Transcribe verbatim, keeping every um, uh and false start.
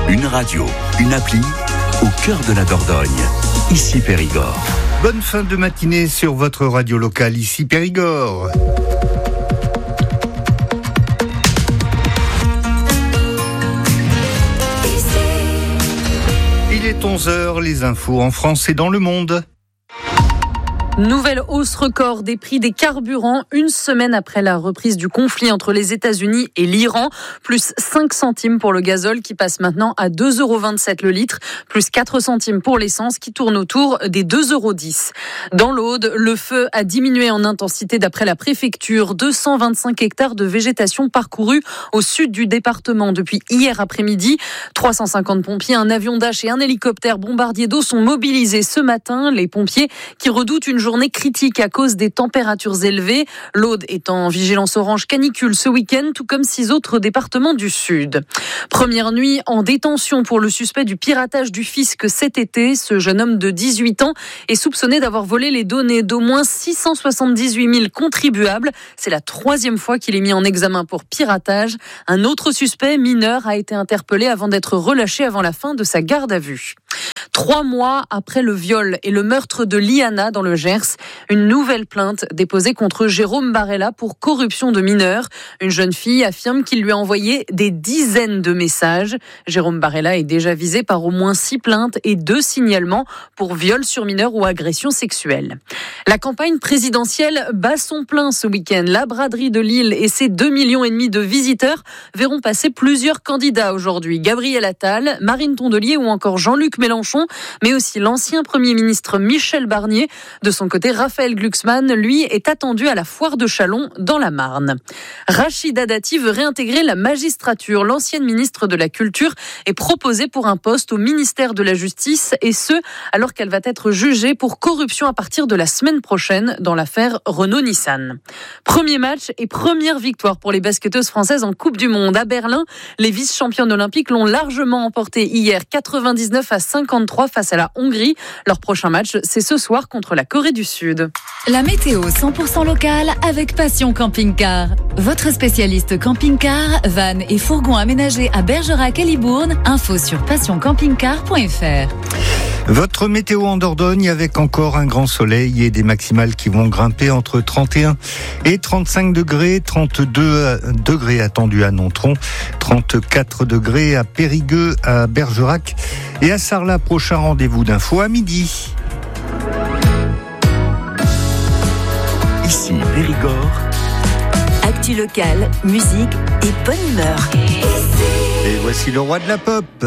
Une radio, une appli, au cœur de la Dordogne. Ici Périgord. Bonne fin de matinée sur votre radio locale, ici Périgord. Il est onze heures, les infos en France et dans le monde. Nouvelle hausse record des prix des carburants une semaine après la reprise du conflit entre les États-Unis et l'Iran. Plus cinq centimes pour le gazole qui passe maintenant à deux euros vingt-sept le litre. Plus quatre centimes pour l'essence qui tourne autour des deux euros dix. Dans l'Aude, le feu a diminué en intensité d'après la préfecture. deux cent vingt-cinq hectares de végétation parcourus au sud du département depuis hier après-midi. trois cent cinquante pompiers, un avion Dash et un hélicoptère bombardier d'eau sont mobilisés ce matin. Les pompiers qui redoutent une journée critique à cause des températures élevées. L'Aude est en vigilance orange canicule ce week-end, tout comme six autres départements du sud. Première nuit en détention pour le suspect du piratage du fisc cet été. Ce jeune homme de dix-huit ans est soupçonné d'avoir volé les données d'au moins six cent soixante-dix-huit mille contribuables. C'est la troisième fois qu'il est mis en examen pour piratage. Un autre suspect mineur a été interpellé avant d'être relâché avant la fin de sa garde à vue. Trois mois après le viol et le meurtre de Liana dans le Gers, une nouvelle plainte déposée contre Jérôme Barella pour corruption de mineurs. Une jeune fille affirme qu'il lui a envoyé des dizaines de messages. Jérôme Barella est déjà visé par au moins six plaintes et deux signalements pour viol sur mineurs ou agression sexuelle. La campagne présidentielle bat son plein ce week-end. La braderie de Lille et ses deux millions et demi de visiteurs verront passer plusieurs candidats aujourd'hui. Gabriel Attal, Marine Tondelier ou encore Jean-Luc Mélenchon, mais aussi l'ancien Premier ministre Michel Barnier. De son côté, Raphaël Glucksmann, lui, est attendu à la foire de Châlons dans la Marne. Rachida Dati veut réintégrer la magistrature. L'ancienne ministre de la Culture est proposée pour un poste au ministère de la Justice, et ce, alors qu'elle va être jugée pour corruption à partir de la semaine prochaine dans l'affaire Renault-Nissan. Premier match et première victoire pour les basketteuses françaises en Coupe du Monde. À Berlin, les vice-championnes olympiques l'ont largement emporté hier, quatre-vingt-dix-neuf à cinquante-trois face à la Hongrie. Leur prochain match, c'est ce soir contre la Corée du Sud. La météo cent pour cent locale avec Passion Camping-Car. Votre spécialiste camping-car, van et fourgon aménagés à Bergerac et Libourne. Info sur passion camping car point f r. Votre météo en Dordogne avec encore un grand soleil et des maximales qui vont grimper entre trente et un et trente-cinq degrés, trente-deux degrés attendus à Nontron, trente-quatre degrés à Périgueux, à Bergerac et à Sarlat. Prochain rendez-vous d'infos à midi. Ici Périgord. Actu locale, musique et bonne humeur. Et voici le roi de la pop.